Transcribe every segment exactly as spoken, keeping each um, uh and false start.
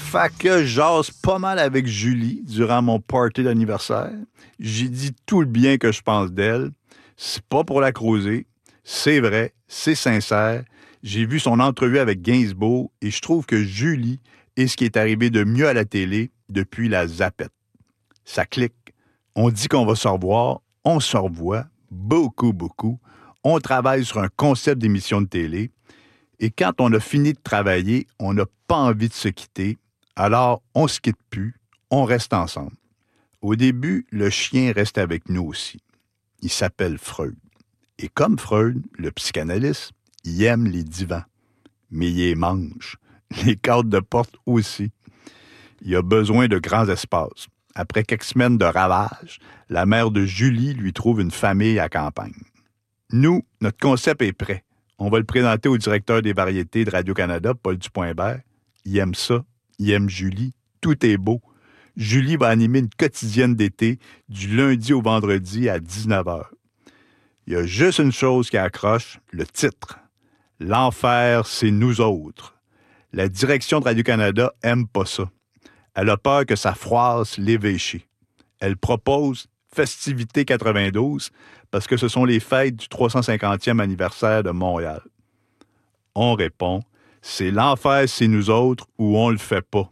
Fait que j'ose pas mal avec Julie durant mon party d'anniversaire. J'ai dit tout le bien que je pense d'elle. C'est pas pour la creuser. C'est vrai, c'est sincère. J'ai vu son entrevue avec Gainsbourg et je trouve que Julie est ce qui est arrivé de mieux à la télé depuis la Zapette. Ça clique. On dit qu'on va se revoir. On se revoit. Beaucoup, beaucoup. On travaille sur un concept d'émission de télé. Et quand on a fini de travailler, on n'a pas envie de se quitter. Alors, on se quitte plus. On reste ensemble. Au début, le chien reste avec nous aussi. Il s'appelle Freud. Et comme Freud, le psychanalyste, il aime les divans. Mais il les mange. Les cadres de porte aussi. Il a besoin de grands espaces. Après quelques semaines de ravages, la mère de Julie lui trouve une famille à campagne. Nous, notre concept est prêt. On va le présenter au directeur des variétés de Radio-Canada, Paul Dupont-Hébert. Il aime ça. Il aime Julie. Tout est beau. Julie va animer une quotidienne d'été du lundi au vendredi à dix-neuf heures. Il y a juste une chose qui accroche, le titre. L'enfer, c'est nous autres. La direction de Radio-Canada aime pas ça. Elle a peur que ça froisse l'évêché. Elle propose Festivités quatre-vingt-douze parce que ce sont les fêtes du trois cent cinquantième anniversaire de Montréal. On répond, c'est l'enfer, c'est nous autres ou on le fait pas.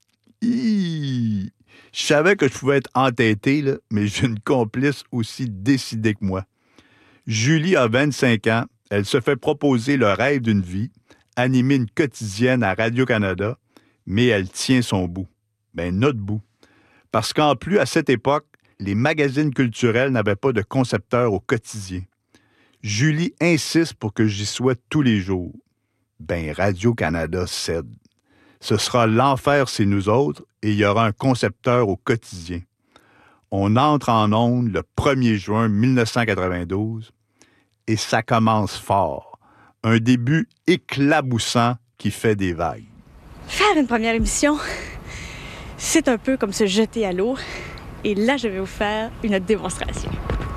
Hi! Je savais que je pouvais être entêté, là, mais j'ai une complice aussi décidée que moi. Julie a vingt-cinq ans, elle se fait proposer le rêve d'une vie, animer une quotidienne à Radio-Canada, mais elle tient son bout. Ben, notre bout. Parce qu'en plus, à cette époque, les magazines culturels n'avaient pas de concepteur au quotidien. Julie insiste pour que j'y sois tous les jours. Ben, Radio-Canada cède. Ce sera l'enfer, c'est nous autres, et il y aura un concepteur au quotidien. On entre en ondes le premier juin mille neuf cent quatre-vingt-douze, et ça commence fort. Un début éclaboussant qui fait des vagues. Faire une première émission, c'est un peu comme se jeter à l'eau. Et là, je vais vous faire une démonstration.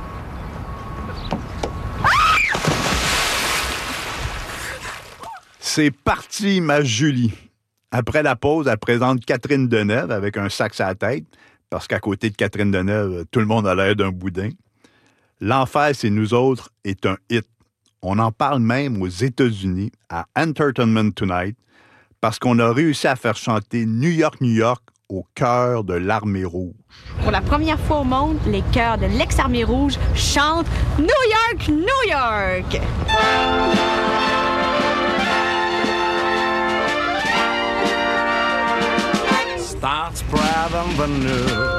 C'est parti, ma Julie. Après la pause, elle présente Catherine Deneuve avec un sac à la tête, parce qu'à côté de Catherine Deneuve, tout le monde a l'air d'un boudin. L'enfer, c'est nous autres est un hit. On en parle même aux États-Unis, à Entertainment Tonight, parce qu'on a réussi à faire chanter New York, New York au cœur de l'Armée rouge. Pour la première fois au monde, les chœurs de l'ex-Armée rouge chantent New York, New York! Start spreading the news.